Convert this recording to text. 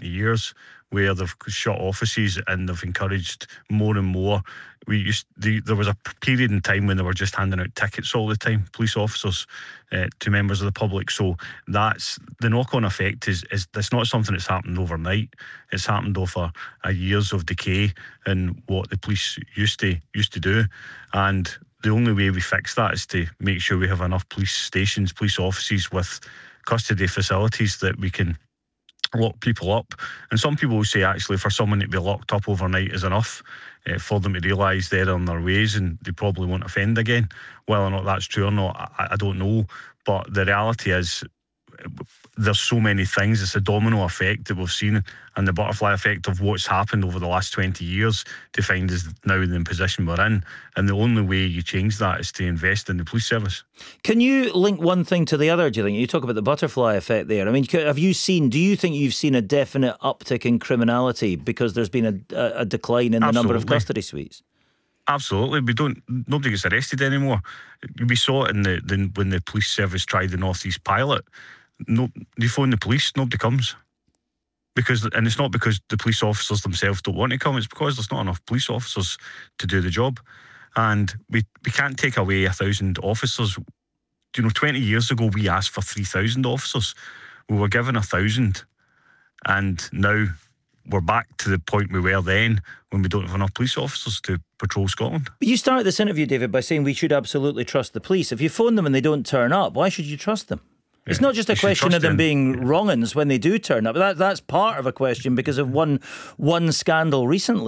20 years, where they've shut offices and they've encouraged more and more. There was a period in time when they were just handing out tickets all the time, police officers, to members of the public. So that's the knock-on effect. Is that's not something that's happened overnight. It's happened over years of decay in what the police used to do, and the only way we fix that is to make sure we have enough police stations, police offices with custody facilities that we can lock people up. And some people will say, actually, for someone to be locked up overnight is enough for them to realise they're on their ways and they probably won't offend again. Whether or not that's true or not, I don't know. But the reality is, there's so many things. It's a domino effect that we've seen, and the butterfly effect of what's happened over the last 20 years to find us now in the position we're in. And the only way you change that is to invest in the police service. Can you link one thing to the other, do you think? You talk about the butterfly effect there. I mean, do you think you've seen a definite uptick in criminality because there's been a decline in the number of custody suites? Absolutely. Nobody gets arrested anymore. We saw it in when the police service tried the North East pilot. No, you phone the police, nobody comes. And it's not because the police officers themselves don't want to come, it's because there's not enough police officers to do the job. And we can't take away 1,000 officers. 20 years ago we asked for 3,000 officers. We were given 1,000, and now we're back to the point we were then, when we don't have enough police officers to patrol Scotland. But you started this interview, David, by saying we should absolutely trust the police. If you phone them and they don't turn up, why should you trust them? It's not just a question of them being wrong-uns when they do turn up. That's part of a question because of one scandal recently.